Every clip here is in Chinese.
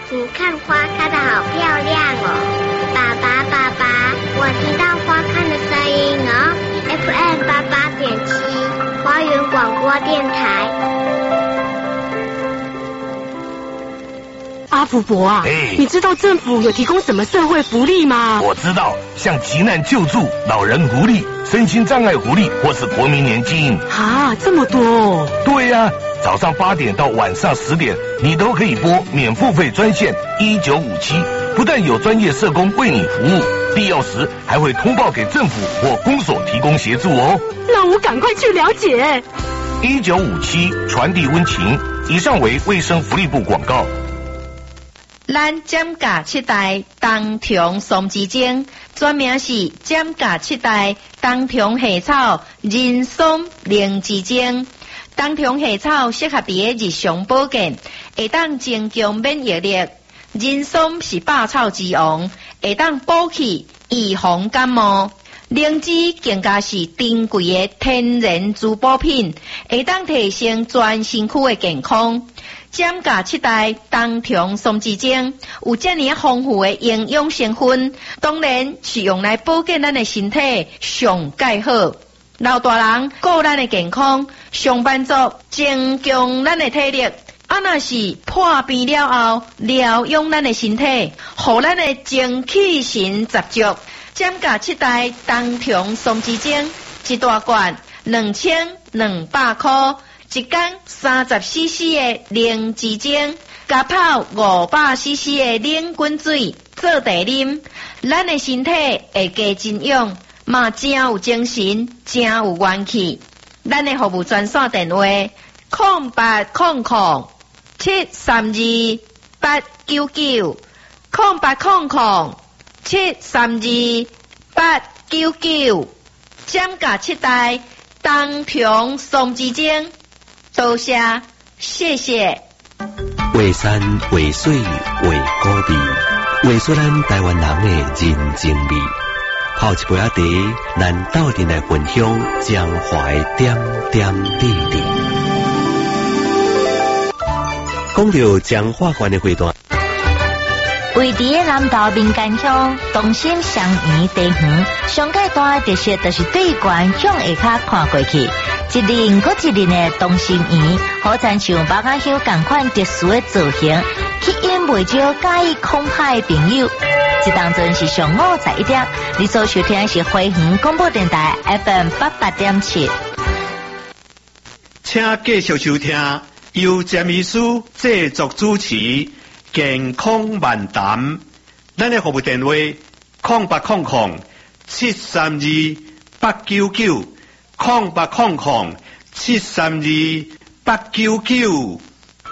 你看花开得好漂亮哦！爸爸，爸爸，我听到花开的声音哦。FM88.7花园广播电台。 阿福伯啊，你知道政府有提供什么社会福利吗？ 我知道，像急难救助、老人福利、身心障碍福利或是国民年金。 啊，这么多哦！ 对呀，早上8点到晚上10点，你都可以拨免付费专线1957，不但有专业社工为你服务，必要时还会通报给政府或公所提供协助哦。 那我赶快去了解。 1957传递温情，以上为卫生福利部广告。 咱减价7代冬虫松枝精，专名是减价7代冬虫夏草人松灵枝精。冬虫夏草适合伫日常保健，会当增强免疫力。人松是百草之王，会当补气预防感冒。灵芝更加是珍贵的天然滋补品，会当提升全身躯的健康。减价7代冬虫松枝精有这么丰富的营养成分，当然是用来保健咱的身体上介好。老大人顾咱的健康，上班族增强咱的体力，啊若是破病了后疗养咱的身体，互咱的精气神十足。减价7代冬虫松枝精一大罐2200块。一天30cc 的灵芝精，加泡500cc 的冷滚水做茶啉，咱的身体会加真养，嘛真有精神，真有元气。咱的服务专线电话：0800-732-899，0800-732-899，减价7代冬虫松枝精。多谢，谢谢。 画山画水画古味，画出咱台湾人的人情味。泡一杯仔茶，咱斗阵来分享江华的点点滴滴。讲到江华县的会段， 位伫个南投民间乡东兴双园地园，上界大的特色就是对观向下骹看过去。一年搁一年的东兴园，好亲像马甲香同款特殊的造型，吸引袂少介意空拍的朋友。这当阵是上午11点，你所收听的是花园广播电台 FM88.7。 请继续收听由詹医师制作主持健康漫谈。咱的服务电话0800-732-899。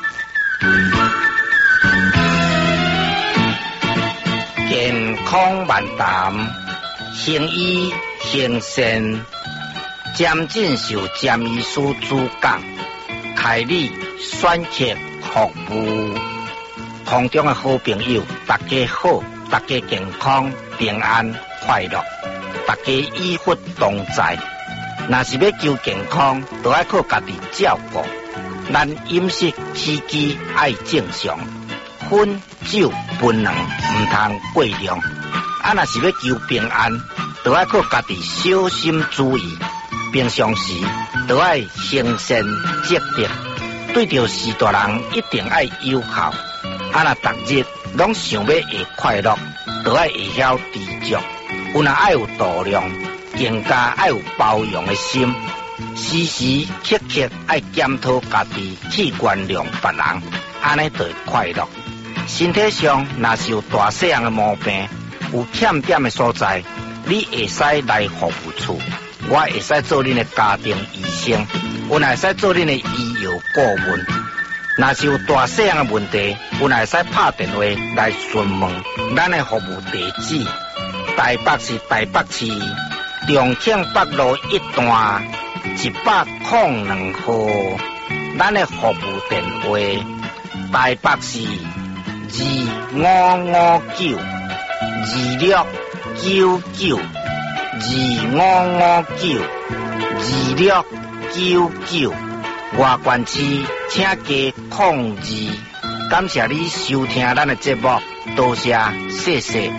健康漫谈，行医行善，渐进受詹医师主讲，开立选择服务。空中的好朋友，大家好，大家健康平安快乐，大家医福同在。若是要求健康，就要靠家己照顾。咱饮食起居爱正常，烟酒槟榔唔通过量。若是要求平安，就要靠家己小心注意。平常时就要行善积德，对着事大人一定要友好。若逐日拢想要会快乐，就要会晓知足。有若爱有度量，更加爱有包容的心。时时刻刻爱检讨家己，去原谅别人，安尼就会快乐。身体上若是有大细样的毛病，有欠点的所在，你会使来服务处，我会使做恁的家庭医生，我会使做恁的医药顾问。若是有大细样的问题，我会使拍电话来询问。咱的服务地址：台北市台北市重庆北路1段102号。咱的服务电话：台北市2559259925592699。外县市请加02 感谢你收听咱的节目，多谢，谢谢。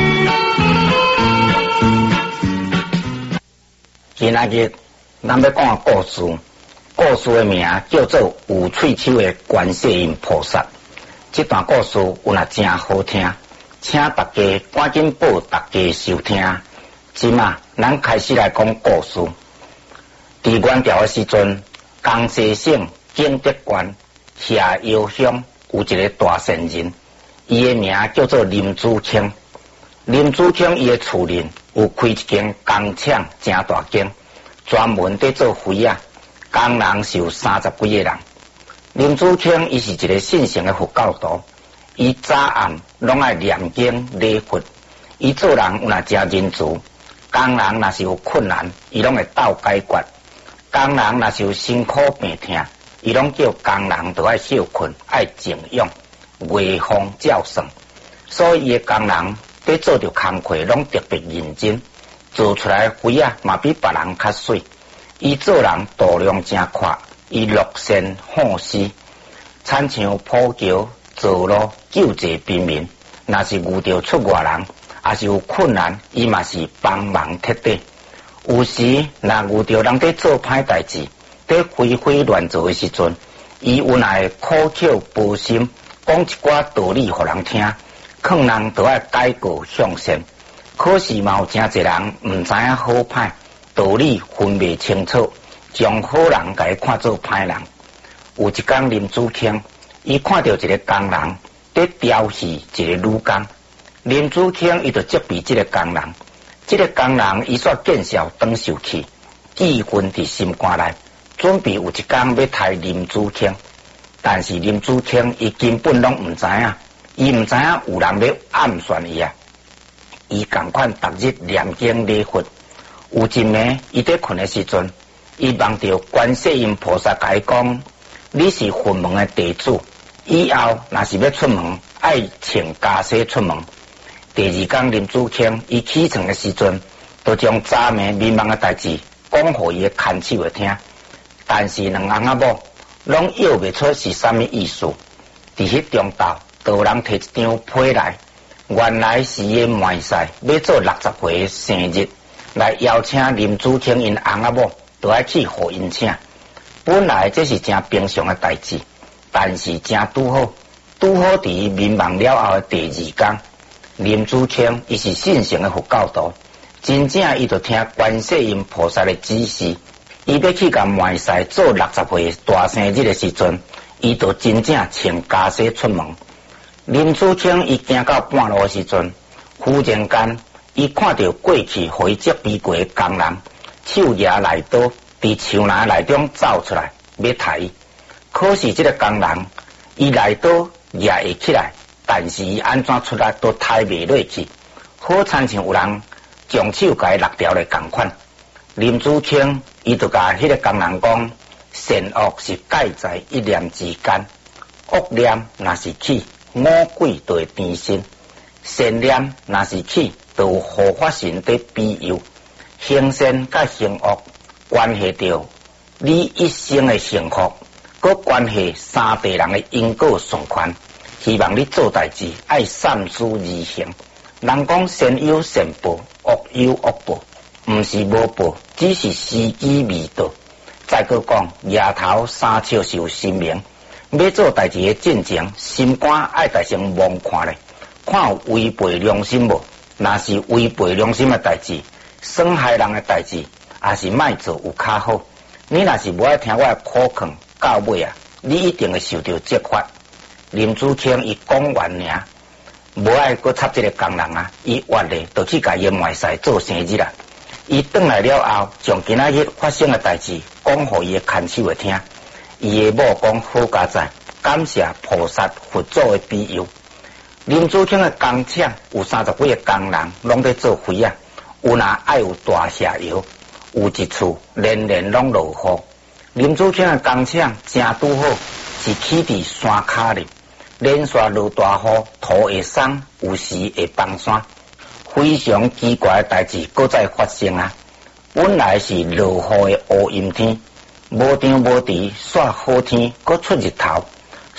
今仔日咱要讲故事，故事的名叫做《有喙手的观世音菩萨》。这段故事有若真好听，请大家赶紧报大家收听。今仔咱开始来讲故事。伫元朝的时阵，江西省景德县下药乡有一个大善人，伊的名叫做林子卿。林子卿伊的厝邻有开一间工厂，真大间，专门在做灰啊，工人是有30几个人。林子卿伊是一个信诚的佛教徒，伊早暗拢爱念经礼佛，伊做人有若真仁慈，工人若是有困难，伊拢会斗解决。工人若是有辛苦病痛，伊拢叫工人都爱休困，爱静养，月风照算。所以伊个工人在做着工课，拢特别认真，做出来灰啊嘛比别人较水。伊做人度量真快，伊乐善好施，亲像普桥造路救济平民。若是遇到出外人，也是有困难，伊嘛是帮忙贴地。有时若遇到人在做歹代志，在飞飞乱做的时阵，伊有若会苦口婆心，讲一寡道理互人听，劝人都爱改过向善。可是嘛有真侪人毋知影好歹，道理分袂清楚，将好人甲伊看做歹人。有一天林子卿，伊看到一个工人在调戏一个女工，林子卿伊就责备这个工人。这个工人伊煞见笑当受气，记恨伫心肝内，准备有一天要杀林子卿。但是林子卿伊根本拢毋知影，伊毋知影有人要暗算伊啊！伊共款逐日念经礼佛。有一暝，伊在困的时阵，伊梦到观世音菩萨甲伊讲：“你是佛门的弟子，以后若是要出门，爱穿袈裟出门。”第二天，林子卿伊起床的时阵，就将昨暝迷茫的代志讲互伊的看守的听。但是两翁仔某拢晓袂出是啥物意思。伫迄中昼，就有人摕一张批来，原来是伊的妹婿要做60岁的生日，来邀请林子卿因翁仔某，就爱去互因请。本来这是真平常的代志，但是真拄好伫伊迷茫了后的第2天。林子卿伊是信诚的佛教徒，真正伊就听观世音菩萨的指示，伊要去甲妹婿做60岁大生日的时阵，伊就真正穿袈裟出门。林子卿伊行到半路的时阵，忽然间伊看到过去互伊责备过的工人，手拿来刀伫树林内中走出来要杀伊。可是这个工人伊来刀拿会起来，但是伊安怎出来都抬袂落去，好亲像有人将手甲伊勒掉咧共款。林子卿伊就甲迄个工人讲：善恶是介在一念之间，恶念若是起，魔鬼就会变身；善念若是起，就有护法神在庇佑。行善甲行恶关系到你一生的幸福，佮关系3代人的因果顺环。希望你做代志爱善思而行。人讲善有善报，恶有恶报，毋是无报，只是时机未到。再佫讲，夜头三笑是有心明，要做代志的进前，心肝爱家先望看咧，看有违背良心无？若是违背良心的代志，伤害人的代志，也是莫做有较好。你若是无爱听我的苦劝，到尾啊，你一定会受到责罚。林子卿伊讲完尔，无爱搁插这个工人啊，伊活咧就去甲伊妹婿做生日啦。伊转来了后，将今仔日发生的代志讲互伊的看守的听。伊的某讲好佳哉，感谢菩萨佛祖的庇佑。林子卿的工厂有30几个工人，拢在做灰啊。有若爱有大下游，有一处连连拢落雨。林子卿的工厂真拄好，是起伫山骹里。连续落大雨，土会松，有时会崩山，非常奇怪的代志搁再发生啊！本来是落雨的乌阴天，无张无弛，煞好天，搁出日头，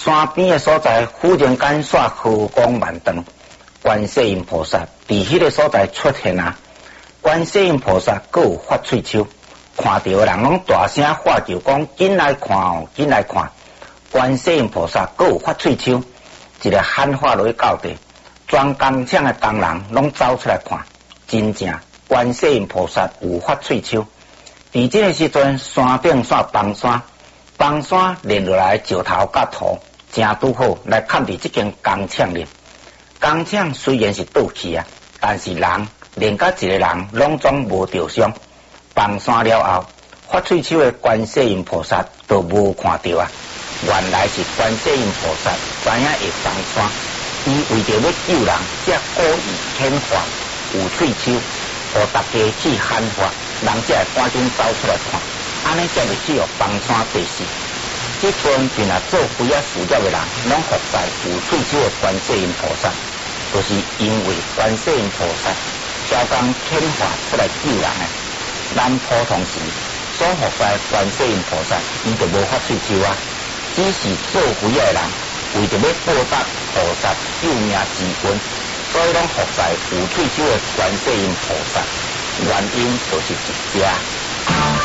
山边的所在忽然间煞河光万丈，观世音菩萨伫迄个所在出现啊！观世音菩萨阁有发喙手，看到的人拢大声喊叫讲：紧来看哦，紧来看！观世音菩萨阁有发喙手，一个喊话落去到地，全工厂的工人拢走出来看，真正观世音菩萨有发喙手。伫这个时阵，山顶煞崩山连落来石头甲土，正拄好来砍伫这间工厂里。工厂虽然是倒去啊，但是人连甲一个人拢总无着伤。崩山了后，发喙手的观世音菩萨都无看到啊！原来是观世音菩萨知影会崩山，伊为着要救人，才故意显化有喙手，互大家去喊话，人才会赶紧走出来看，安尼才袂去互崩山地死。这阵便来做鬼仔事业的人，拢服在有喙手的观世音菩萨，就是因为观世音菩萨超工显化出来救人的。咱普通时所服在观世音菩萨，伊就无法喙手啊。只是做鬼仔的人，为着要报答菩萨救命之恩，所以拢服在有喙手的观世音菩萨。原因就是一家。